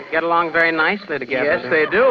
Get along very nicely together. Yes, they do.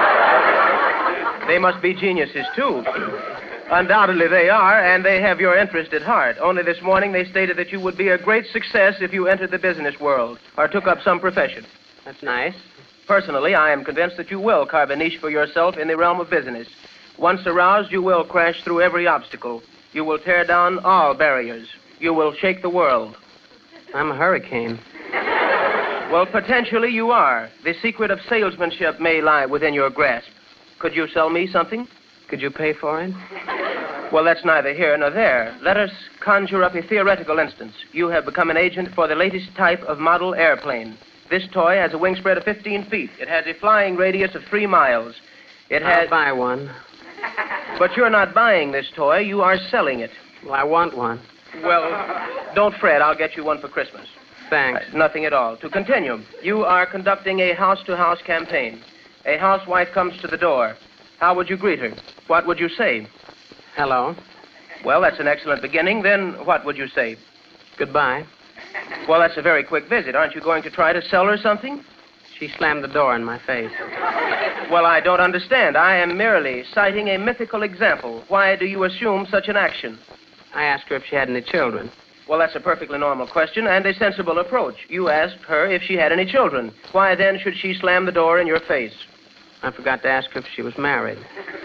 They must be geniuses, too. Undoubtedly they are, and they have your interest at heart. Only this morning they stated that you would be a great success if you entered the business world or took up some profession. That's nice. Personally, I am convinced that you will carve a niche for yourself in the realm of business. Once aroused, you will crash through every obstacle. You will tear down all barriers. You will shake the world. I'm a hurricane. Well, potentially you are. The secret of salesmanship may lie within your grasp. Could you sell me something? Could you pay for it? Well, that's neither here nor there. Let us conjure up a theoretical instance. You have become an agent for the latest type of model airplane. This toy has a wingspread of 15 feet. It has a flying radius of 3 miles. I'll buy one. But you're not buying this toy. You are selling it. Well, I want one. Well, don't fret. I'll get you one for Christmas. Thanks. Nothing at all. To continue, you are conducting a house-to-house campaign. A housewife comes to the door. How would you greet her? What would you say? Hello. Well, that's an excellent beginning. Then what would you say? Goodbye. Well, that's a very quick visit. Aren't you going to try to sell her something? She slammed the door in my face. Well, I don't understand. I am merely citing a mythical example. Why do you assume such an action? I asked her if she had any children. Well, that's a perfectly normal question and a sensible approach. You asked her if she had any children. Why, then, should she slam the door in your face? I forgot to ask her if she was married.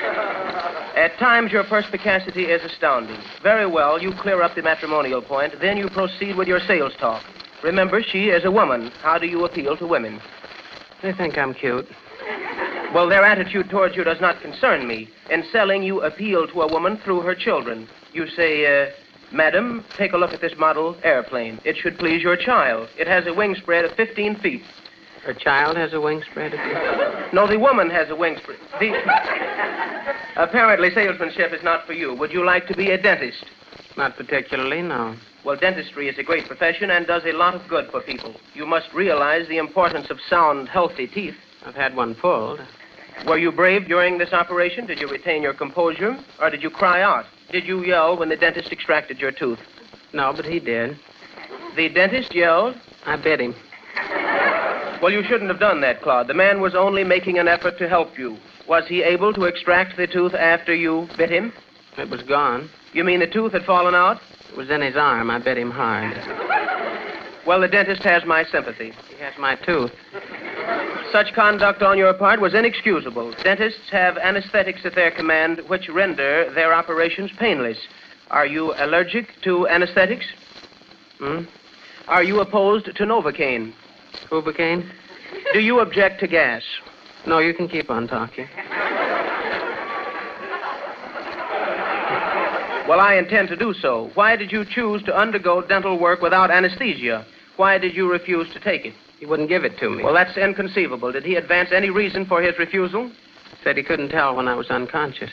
At times, your perspicacity is astounding. Very well, you clear up the matrimonial point. Then you proceed with your sales talk. Remember, she is a woman. How do you appeal to women? They think I'm cute. Well, their attitude towards you does not concern me. In selling, you appeal to a woman through her children. You say, Madam, take a look at this model airplane. It should please your child. It has a wingspread of 15 feet. Her child has a wingspread of 15? No, the woman has a wingspread. Apparently, salesmanship is not for you. Would you like to be a dentist? Not particularly, no. Well, dentistry is a great profession and does a lot of good for people. You must realize the importance of sound, healthy teeth. I've had one pulled. Were you brave during this operation? Did you retain your composure? Or did you cry out? Did you yell when the dentist extracted your tooth? No, but he did. The dentist yelled? I bit him. Well, you shouldn't have done that, Claude. The man was only making an effort to help you. Was he able to extract the tooth after you bit him? It was gone. You mean the tooth had fallen out? It was in his arm. I bit him hard. Well, the dentist has my sympathy. He has my tooth. Such conduct on your part was inexcusable. Dentists have anesthetics at their command which render their operations painless. Are you allergic to anesthetics? Are you opposed to Novocaine? Novocaine? Do you object to gas? No, you can keep on talking. Well, I intend to do so. Why did you choose to undergo dental work without anesthesia? Why did you refuse to take it? He wouldn't give it to me. Well, that's inconceivable. Did he advance any reason for his refusal? Said he couldn't tell when I was unconscious.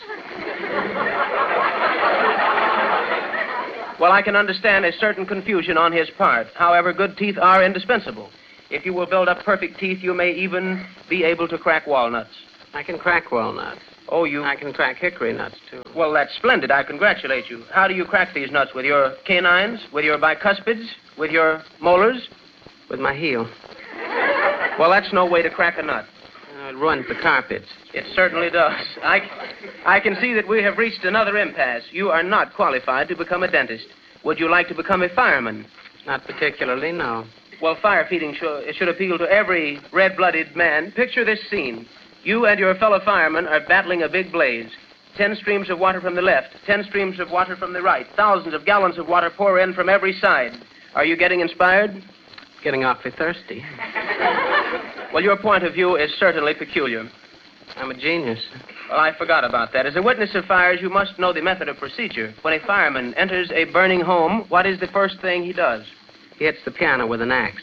Well, I can understand a certain confusion on his part. However, good teeth are indispensable. If you will build up perfect teeth, you may even be able to crack walnuts. I can crack walnuts. Oh, I can crack hickory nuts, too. Well, that's splendid. I congratulate you. How do you crack these nuts? With your canines? With your bicuspids? With your molars? With my heel. Well, that's no way to crack a nut. It ruins the carpets. It certainly does. I can see that we have reached another impasse. You are not qualified to become a dentist. Would you like to become a fireman? Not particularly, no. Well, firefighting should appeal to every red-blooded man. Picture this scene. You and your fellow firemen are battling a big blaze. 10 streams of water from the left, 10 streams of water from the right. Thousands of gallons of water pour in from every side. Are you getting inspired? Getting awfully thirsty. Well, your point of view is certainly peculiar. I'm a genius. Well, I forgot about that. As a witness of fires, you must know the method of procedure. When a fireman enters a burning home, what is the first thing he does? He hits the piano with an axe.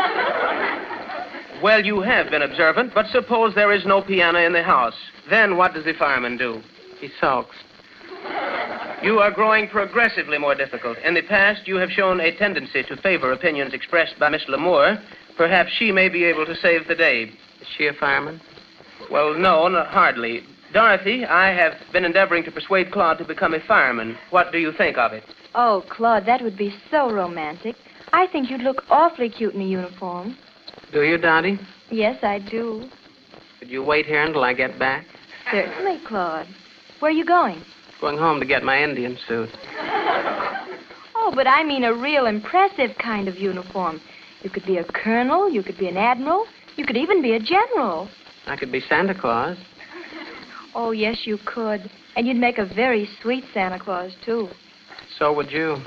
Well, you have been observant, but suppose there is no piano in the house. Then what does the fireman do? He sulks. You are growing progressively more difficult. In the past, you have shown a tendency to favor opinions expressed by Miss Lamour. Perhaps she may be able to save the day. Is she a fireman? Well, no, hardly. Dorothy, I have been endeavoring to persuade Claude to become a fireman. What do you think of it? Oh, Claude, that would be so romantic. I think you'd look awfully cute in a uniform. Do you, Dottie? Yes, I do. Could you wait here until I get back? Certainly, Claude. Where are you going? Going home to get my Indian suit. Oh, but I mean a real impressive kind of uniform. You could be a colonel, you could be an admiral, you could even be a general. I could be Santa Claus. Oh, yes, you could. And you'd make a very sweet Santa Claus, too. So would you.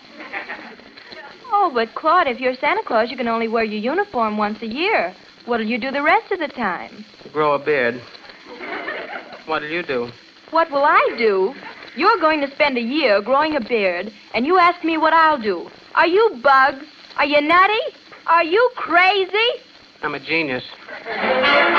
Oh, but Claude, if you're Santa Claus, you can only wear your uniform once a year. What'll you do the rest of the time? Grow a beard. What'll you do? What will I do? You're going to spend a year growing a beard, and you ask me what I'll do. Are you bugs? Are you nutty? Are you crazy? I'm a genius.